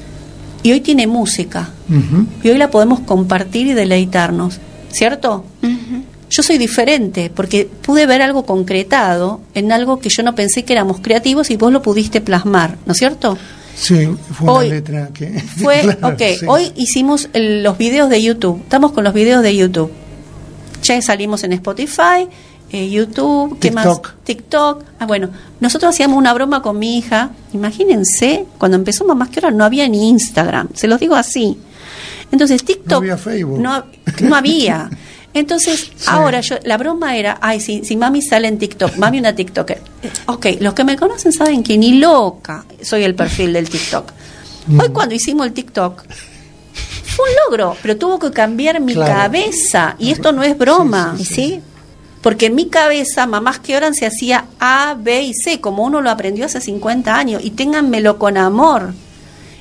y hoy tiene música. Y hoy la podemos compartir y deleitarnos. ¿Cierto? Yo soy diferente porque pude ver algo concretado en algo que yo no pensé que éramos creativos y vos lo pudiste plasmar, ¿no es cierto?
Sí, fue una letra que...
Fue, claro, sí. Hoy hicimos los videos de YouTube, estamos con los videos de YouTube. Ya salimos en Spotify, YouTube, ¿qué
TikTok.
más? TikTok. Bueno, nosotros hacíamos una broma con mi hija, imagínense, cuando empezó Mamás que Oran no había ni Instagram, se los digo así. Entonces TikTok... No
había Facebook.
No había. Entonces, sí. Ahora la broma era, ay, si mami sale en TikTok, mami una TikToker. Ok, los que me conocen saben que ni loca soy el perfil del TikTok. Hoy cuando hicimos el TikTok, fue un logro, pero tuvo que cambiar mi cabeza, y esto no es broma, ¿sí? Porque en mi cabeza, Mamás que Oran se hacía A, B y C, como uno lo aprendió hace 50 años, y ténganmelo con amor.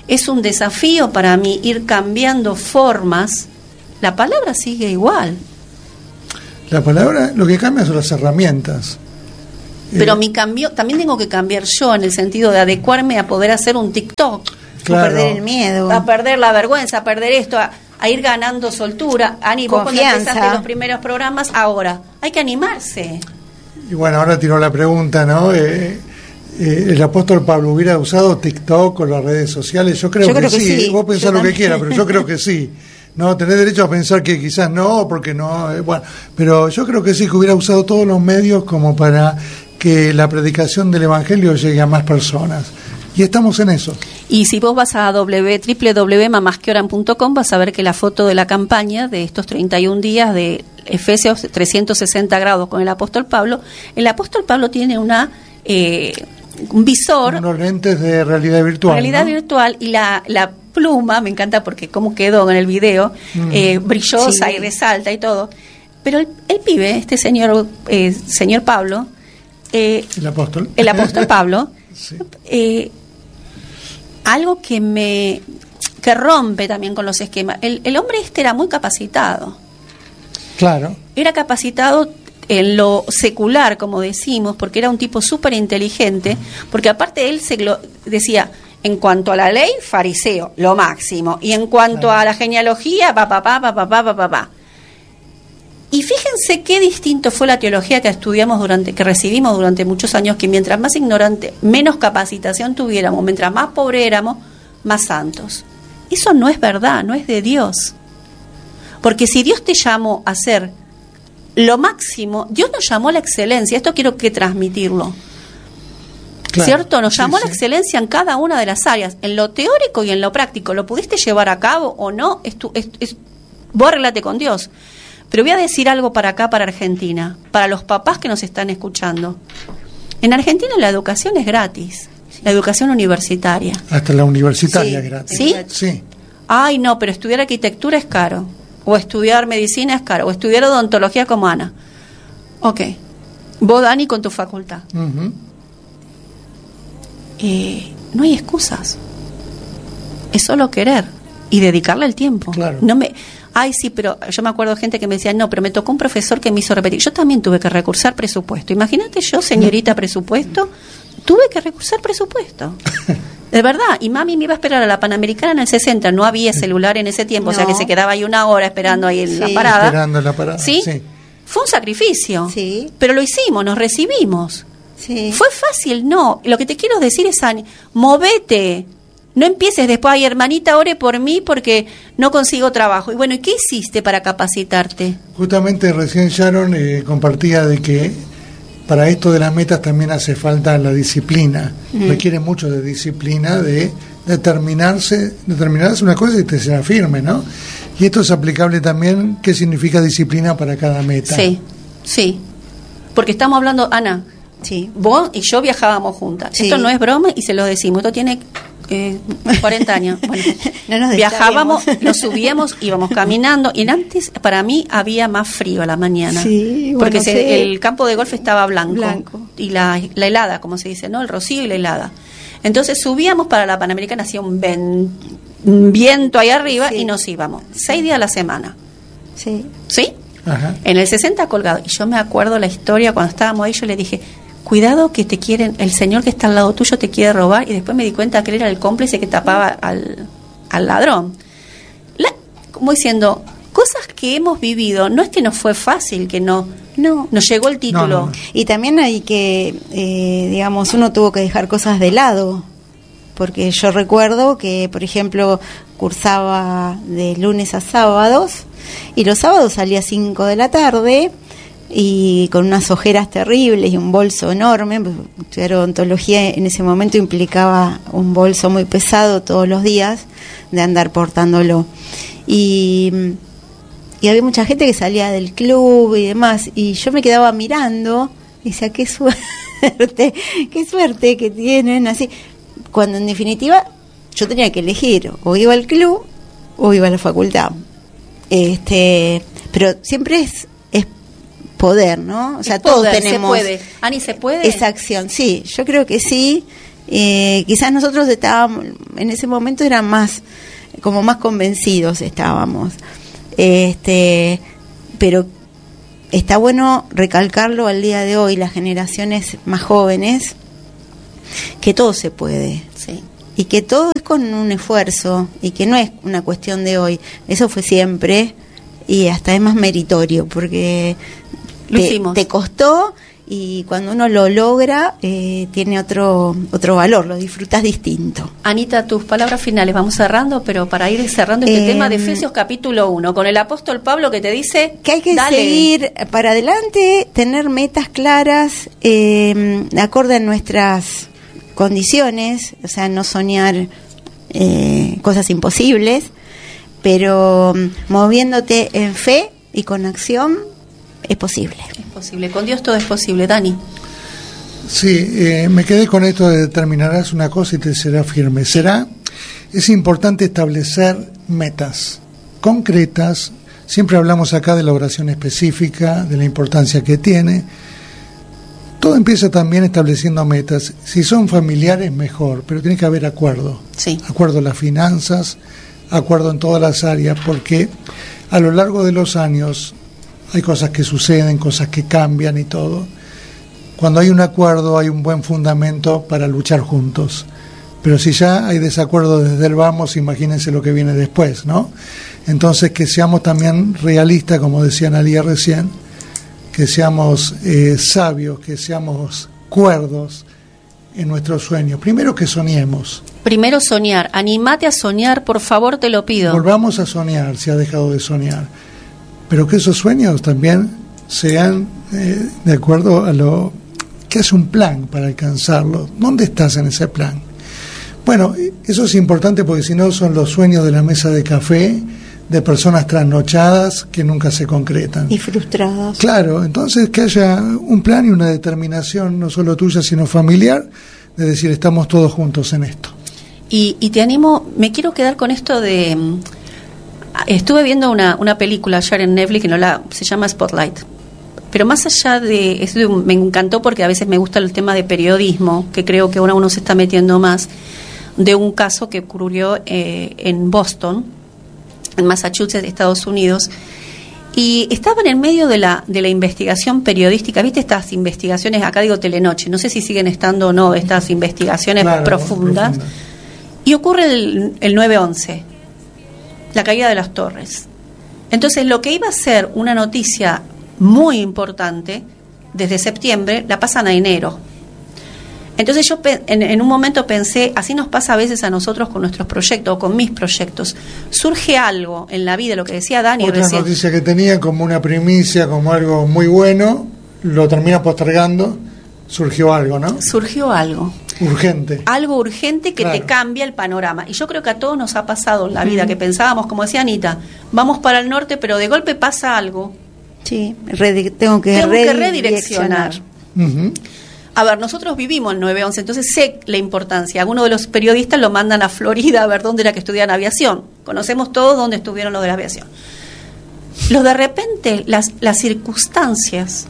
es un desafío para mí ir cambiando formas. La palabra sigue igual.
La palabra, lo que cambia son las herramientas.
Pero mi cambio, también tengo que cambiar yo en el sentido de adecuarme a poder hacer un TikTok.
Claro. A perder el miedo.
A perder la vergüenza, a perder esto, a ir ganando soltura. Ani, vos cuando empezaste los primeros programas, ahora hay que animarse.
Y bueno, ahora tiró la pregunta, ¿no? ¿El apóstol Pablo hubiera usado TikTok o las redes sociales? Yo creo que sí. Vos pensás lo que quieras, pero yo creo que sí. No, tenés derecho a pensar que quizás no, porque no, bueno, pero yo creo que sí, que hubiera usado todos los medios como para que la predicación del Evangelio llegue a más personas. Y estamos en eso.
Y si vos vas a www.mamasqueoran.com vas a ver que la foto de la campaña de estos 31 días de Efesios 360 grados con el apóstol Pablo tiene un visor.
Unos lentes de realidad virtual.
Realidad virtual y la pluma, me encanta porque cómo quedó en el video, brillosa y resalta y todo. Pero el pibe, este señor Pablo, el apóstol Pablo, sí. Algo que rompe también con los esquemas. El hombre era muy capacitado.
Claro.
Era capacitado en lo secular, como decimos, porque era un tipo súper inteligente, porque aparte él decía, en cuanto a la ley, fariseo, lo máximo, y en cuanto a la genealogía, papá. Y fíjense qué distinto fue la teología que que recibimos durante muchos años, que mientras más ignorante, menos capacitación tuviéramos, mientras más pobre éramos, más santos. Eso no es verdad, no es de Dios. Porque si Dios te llamó a ser lo máximo, Dios nos llamó a la excelencia, esto quiero que transmitirlo. Claro, ¿cierto? Nos llamó a la excelencia en cada una de las áreas, en lo teórico y en lo práctico. ¿Lo pudiste llevar a cabo o no? Vos arreglate con Dios. Pero voy a decir algo para acá, para Argentina, para los papás que nos están escuchando. En Argentina la educación es gratis, la educación universitaria.
Hasta la universitaria es gratis.
¿Sí?
Sí.
Ay, no, pero estudiar arquitectura es caro, o estudiar medicina es caro, o estudiar odontología como Ana. Ok. Vos, Dani, con tu facultad.
Uh-huh.
No hay excusas. Es solo querer y dedicarle el tiempo.
Claro.
Ay, sí, pero yo me acuerdo de gente que me decía, no, pero me tocó un profesor que me hizo repetir. Yo también tuve que recursar presupuesto. Imagínate yo, señorita presupuesto, tuve que recursar presupuesto. De verdad. Y mami me iba a esperar a la Panamericana en el 60. No había celular en ese tiempo,
No.
O sea que se quedaba ahí una hora esperando ahí en la parada.
Esperando en la parada.
¿Sí? Fue un sacrificio.
Sí.
Pero lo hicimos, nos recibimos.
Sí.
¿Fue fácil? No. Lo que te quiero decir es, Ani, movete. No empieces después, ay, hermanita, ore por mí porque no consigo trabajo. Y bueno, ¿y qué hiciste para capacitarte?
Justamente recién Sharon compartía de que para esto de las metas también hace falta la disciplina. Requiere mucho de disciplina, de determinarse una cosa y te sea firme, ¿no? Y esto es aplicable también, ¿qué significa disciplina para cada meta?
Sí. Porque estamos hablando, Ana,
Sí.
vos y yo viajábamos juntas.
Sí.
Esto no es broma y se lo decimos. Esto tiene 40 años. Bueno,
No nos
viajábamos, nos subíamos, íbamos caminando. Y antes, para mí, había más frío a la mañana.
Sí,
porque
bueno, sí.
el campo de golf estaba blanco. Y la helada, como se dice, ¿no? El rocío y la helada. Entonces subíamos para la Panamericana, hacía un viento ahí arriba y nos íbamos. 6 días a la semana.
Sí.
¿Sí?
Ajá.
En el 60 colgado. Y yo me acuerdo la historia cuando estábamos ahí, yo le dije, cuidado que te quieren, el señor que está al lado tuyo te quiere robar, y después me di cuenta que él era el cómplice que tapaba al ladrón. Como diciendo, cosas que hemos vivido, no es que nos fue fácil, que nos llegó el título.
No.
Y también hay que, digamos, uno tuvo que dejar cosas de lado, porque yo recuerdo que, por ejemplo, cursaba de lunes a sábados, y los sábados salía a 5 de la tarde, y con unas ojeras terribles y un bolso enorme. Estudiar odontología en ese momento implicaba un bolso muy pesado todos los días de andar portándolo, y había mucha gente que salía del club y demás, y yo me quedaba mirando y decía, qué suerte que tienen, así, cuando en definitiva yo tenía que elegir, o iba al club o iba a la facultad. Pero siempre es poder, ¿no? O sea, todos tenemos...
¿Se puede? Ani, ¿se puede?
Esa acción, sí, yo creo que sí. Quizás nosotros estábamos, en ese momento eran más convencidos estábamos. Pero está bueno recalcarlo al día de hoy, las generaciones más jóvenes, que todo se puede.
Sí.
Y que todo es con un esfuerzo, y que no es una cuestión de hoy. Eso fue siempre, y hasta es más meritorio, porque te costó, y cuando uno lo logra, tiene otro valor, lo disfrutas distinto.
Anita, tus palabras finales, vamos cerrando, pero para ir cerrando este tema de Efesios capítulo 1, con el apóstol Pablo que te dice
que hay que seguir para adelante, tener metas claras, acorde a nuestras condiciones, o sea, no soñar cosas imposibles, pero moviéndote en fe y con acción es posible.
Es posible, con Dios todo es posible. Dani.
Sí, me quedé con esto de determinarás una cosa y te será firme. Es importante establecer metas concretas. Siempre hablamos acá de la oración específica, de la importancia que tiene. Todo empieza también estableciendo metas. Si son familiares, mejor, pero tiene que haber acuerdo.
Sí.
Acuerdo en las finanzas, acuerdo en todas las áreas, porque a lo largo de los años hay cosas que suceden, cosas que cambian y todo. Cuando hay un acuerdo, hay un buen fundamento para luchar juntos. Pero si ya hay desacuerdo desde el vamos, imagínense lo que viene después, ¿no? Entonces, que seamos también realistas, como decía Analía recién, que seamos sabios, que seamos cuerdos en nuestros sueños. Primero que soñemos.
Primero soñar. Anímate a soñar, por favor, te lo pido.
Volvamos a soñar, si ha dejado de soñar. Pero que esos sueños también sean de acuerdo a lo que es un plan para alcanzarlo. ¿Dónde estás en ese plan? Bueno, eso es importante porque si no son los sueños de la mesa de café, de personas trasnochadas que nunca se concretan.
Y frustradas.
Claro, entonces que haya un plan y una determinación, no solo tuya, sino familiar, de decir, estamos todos juntos en esto. Y
te animo, me quiero quedar con esto de... Estuve viendo una película ayer en Netflix que se llama Spotlight. Pero más allá de... me encantó porque a veces me gusta el tema de periodismo, que creo que ahora uno se está metiendo más, de un caso que ocurrió en Boston, en Massachusetts, Estados Unidos, y estaban en medio de la investigación periodística. ¿Viste estas investigaciones? Acá digo Telenoche, no sé si siguen estando o no estas investigaciones profundas. Y ocurre el 9/11, la caída de las torres. Entonces, lo que iba a ser una noticia muy importante desde septiembre, la pasan a enero. Entonces yo en un momento pensé, así nos pasa a veces a nosotros con nuestros proyectos o con mis proyectos. Surge algo en la vida, lo que decía Dani
recién. Otra noticia que tenía como una primicia, como algo muy bueno, lo termina postergando, surgió algo, ¿no?
Surgió algo.
Urgente.
Algo urgente que te cambia el panorama. Y yo creo que a todos nos ha pasado en la vida, que pensábamos, como decía Anita, vamos para el norte, pero de golpe pasa algo.
Sí, tengo que redireccionar.
Uh-huh.
A ver, nosotros vivimos el 9/11, entonces sé la importancia. Algunos de los periodistas lo mandan a Florida a ver dónde era que estudian aviación. Conocemos todos dónde estuvieron los de la aviación. De repente, las circunstancias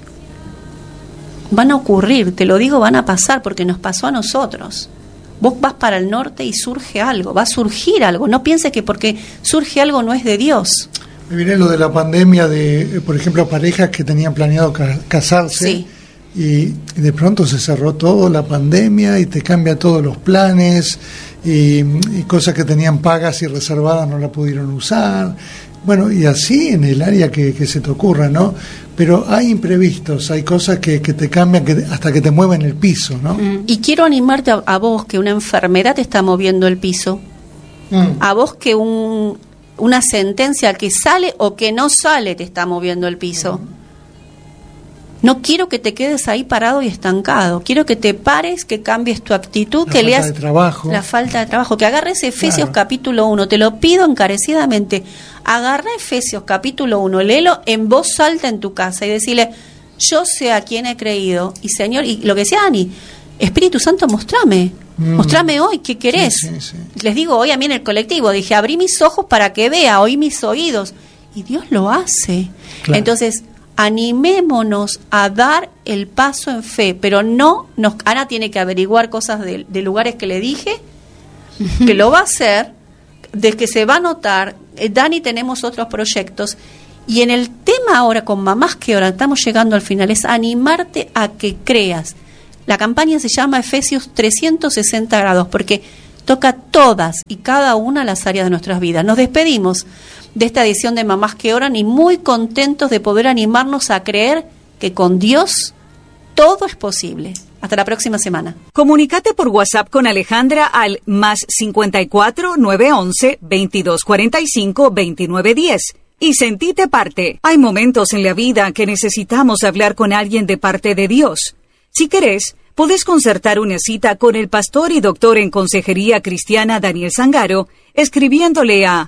van a ocurrir, te lo digo, van a pasar, porque nos pasó a nosotros. Vos vas para el norte y surge algo, va a surgir algo. No pienses que porque surge algo no es de Dios.
Me viene lo de la pandemia de, por ejemplo, parejas que tenían planeado casarse.
Sí.
Y de pronto se cerró todo, la pandemia, y te cambia todos los planes, y cosas que tenían pagas y reservadas no la pudieron usar. Bueno, y así en el área que se te ocurra, ¿no? Pero hay imprevistos, hay cosas que te cambian, hasta que te mueven el piso, ¿no?
Y quiero animarte a vos, que una enfermedad te está moviendo el piso. A vos que una sentencia que sale o que no sale te está moviendo el piso. No quiero que te quedes ahí parado y estancado. Quiero que te pares, que cambies tu actitud, que leas la falta de trabajo, que agarres Efesios capítulo 1. Te lo pido encarecidamente. Agarra Efesios capítulo 1, léelo en voz alta en tu casa y decirle, yo sé a quién he creído. Y Señor, y lo que decía Ani, Espíritu Santo, mostrame hoy, ¿qué querés? Sí. Les digo hoy a mí en el colectivo, dije, abrí mis ojos para que vea, oí mis oídos. Y Dios lo hace. Claro. Entonces, animémonos a dar el paso en fe, pero Ana tiene que averiguar cosas de lugares que le dije, que lo va a hacer, de que se va a notar. Dani, tenemos otros proyectos, y en el tema ahora con Mamás que Oran, estamos llegando al final, es animarte a que creas. La campaña se llama Efesios 360 grados, porque toca todas y cada una de las áreas de nuestras vidas. Nos despedimos de esta edición de Mamás que Oran y muy contentos de poder animarnos a creer que con Dios todo es posible. Hasta la próxima semana.
Comunícate por WhatsApp con Alejandra al +54 911 2245 2910 y sentite parte. Hay momentos en la vida que necesitamos hablar con alguien de parte de Dios. Si querés, podés concertar una cita con el pastor y doctor en consejería cristiana Daniel Zangaro, escribiéndole a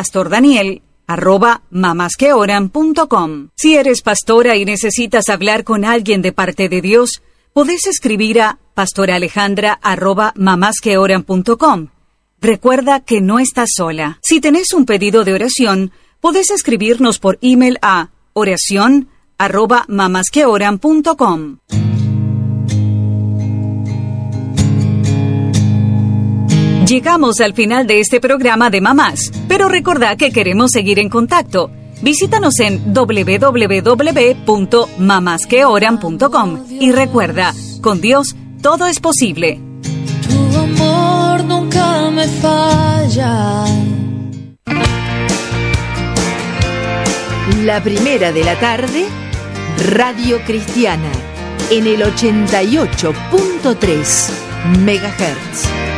pastordaniel@mamasqueoran.com. Si eres pastora y necesitas hablar con alguien de parte de Dios, podés escribir a pastoralejandra@mamasqueoran.com. Recuerda que no estás sola. Si tenés un pedido de oración, podés escribirnos por email a oracion@mamasqueoran.com. Llegamos al final de este programa de mamás, pero recordá que queremos seguir en contacto. Visítanos en www.mamasqueoran.com y recuerda, con Dios todo es posible.
Tu amor nunca me falla.
La primera de la tarde, Radio Cristiana, en el 88.3 MHz.